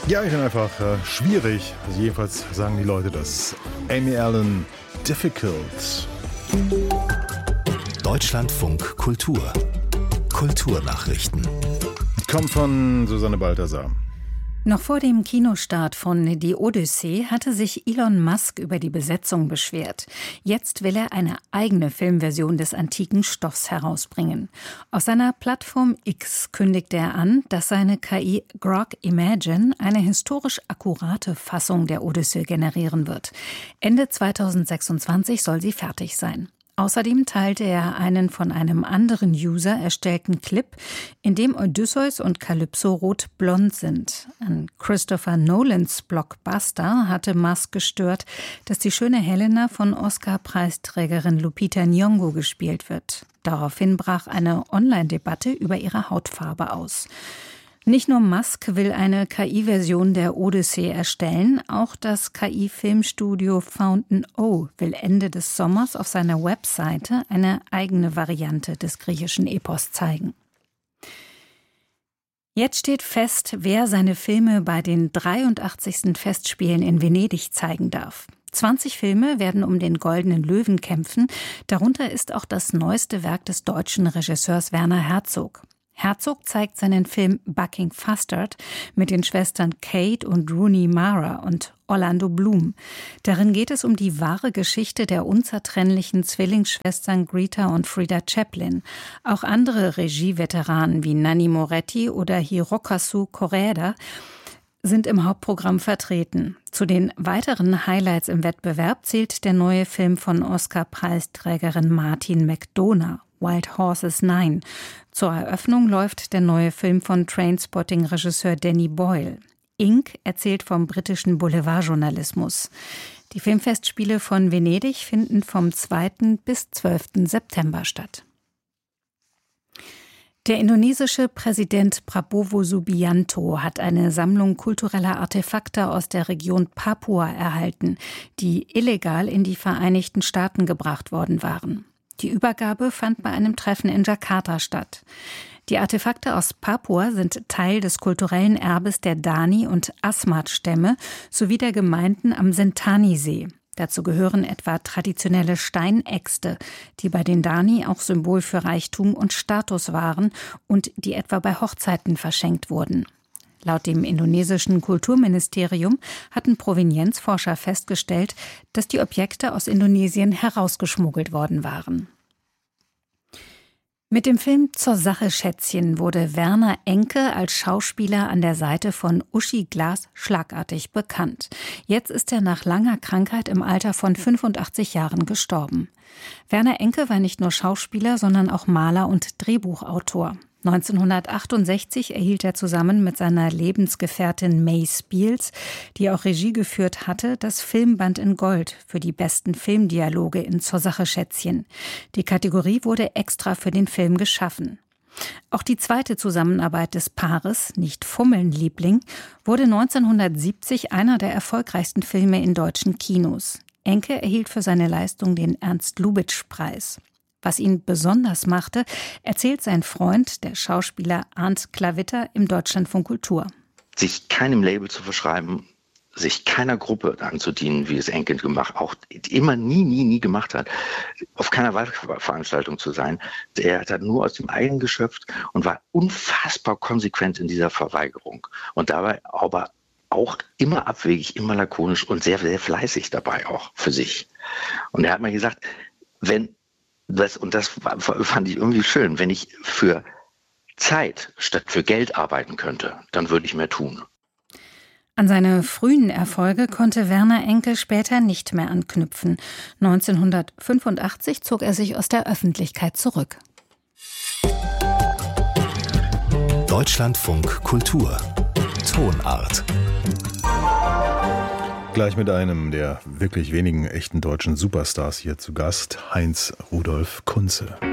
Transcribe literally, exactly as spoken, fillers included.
Ja, ich bin einfach äh, schwierig. Also jedenfalls sagen die Leute das. Amy Allen, Difficult. Deutschlandfunk Kultur. Kulturnachrichten. Kommt von Susanne Balthasar. Noch vor dem Kinostart von Die Odyssee hatte sich Elon Musk über die Besetzung beschwert. Jetzt will er eine eigene Filmversion des antiken Stoffs herausbringen. Auf seiner Plattform X kündigte er an, dass seine K I Grok Imagine eine historisch akkurate Fassung der Odyssee generieren wird. Ende zweitausendsechsundzwanzig soll sie fertig sein. Außerdem teilte er einen von einem anderen User erstellten Clip, in dem Odysseus und Kalypso rot-blond sind. An Christopher Nolans Blockbuster hatte Musk gestört, dass die schöne Helena von Oscar-Preisträgerin Lupita Nyong'o gespielt wird. Daraufhin brach eine Online-Debatte über ihre Hautfarbe aus. Nicht nur Musk will eine K I-Version der Odyssee erstellen, auch das K I-Filmstudio Fountain O will Ende des Sommers auf seiner Webseite eine eigene Variante des griechischen Epos zeigen. Jetzt steht fest, wer seine Filme bei den dreiundachtzigsten Festspielen in Venedig zeigen darf. zwanzig Filme werden um den Goldenen Löwen kämpfen, darunter ist auch das neueste Werk des deutschen Regisseurs Werner Herzog. Herzog zeigt seinen Film Bucking Fastard mit den Schwestern Kate und Rooney Mara und Orlando Bloom. Darin geht es um die wahre Geschichte der unzertrennlichen Zwillingsschwestern Greta und Frida Chaplin. Auch andere Regieveteranen wie Nanni Moretti oder Hirokazu Koreeda sind im Hauptprogramm vertreten. Zu den weiteren Highlights im Wettbewerb zählt der neue Film von Oscar-Preisträgerin Martin McDonagh, Wild Horses neun. Zur Eröffnung läuft der neue Film von Trainspotting-Regisseur Danny Boyle. Ink erzählt vom britischen Boulevardjournalismus. Die Filmfestspiele von Venedig finden vom zweiten bis zwölften September statt. Der indonesische Präsident Prabowo Subianto hat eine Sammlung kultureller Artefakte aus der Region Papua erhalten, die illegal in die Vereinigten Staaten gebracht worden waren. Die Übergabe fand bei einem Treffen in Jakarta statt. Die Artefakte aus Papua sind Teil des kulturellen Erbes der Dani- und Asmat-Stämme sowie der Gemeinden am Sentani-See. Dazu gehören etwa traditionelle Steinäxte, die bei den Dani auch Symbol für Reichtum und Status waren und die etwa bei Hochzeiten verschenkt wurden. Laut dem indonesischen Kulturministerium hatten Provenienzforscher festgestellt, dass die Objekte aus Indonesien herausgeschmuggelt worden waren. Mit dem Film Zur Sache Schätzchen wurde Werner Enke als Schauspieler an der Seite von Uschi Glas schlagartig bekannt. Jetzt ist er nach langer Krankheit im Alter von fünfundachtzig Jahren gestorben. Werner Enke war nicht nur Schauspieler, sondern auch Maler und Drehbuchautor. neunzehnhundertachtundsechzig erhielt er zusammen mit seiner Lebensgefährtin May Spiels, die auch Regie geführt hatte, das Filmband in Gold für die besten Filmdialoge in Zur Sache Schätzchen. Die Kategorie wurde extra für den Film geschaffen. Auch die zweite Zusammenarbeit des Paares, Nicht fummeln, Liebling, wurde neunzehnhundertsiebzig einer der erfolgreichsten Filme in deutschen Kinos. Enke erhielt für seine Leistung den Ernst-Lubitsch-Preis. Was ihn besonders machte, erzählt sein Freund, der Schauspieler Arndt Klavitter im Deutschlandfunk Kultur. Sich keinem Label zu verschreiben, sich keiner Gruppe anzudienen, wie es Enke gemacht, auch immer nie, nie, nie gemacht hat, auf keiner Wahlveranstaltung zu sein. Er hat nur aus dem eigenen geschöpft und war unfassbar konsequent in dieser Verweigerung. Und dabei aber auch immer abwegig, immer lakonisch und sehr, sehr fleißig dabei auch für sich. Und er hat mal gesagt, wenn Das, und das fand ich irgendwie schön. Wenn ich für Zeit statt für Geld arbeiten könnte, dann würde ich mehr tun. An seine frühen Erfolge konnte Werner Enke später nicht mehr anknüpfen. neunzehnhundertfünfundachtzig zog er sich aus der Öffentlichkeit zurück. Deutschlandfunk Kultur. Tonart. Gleich mit einem der wirklich wenigen echten deutschen Superstars hier zu Gast, Heinz Rudolf Kunze.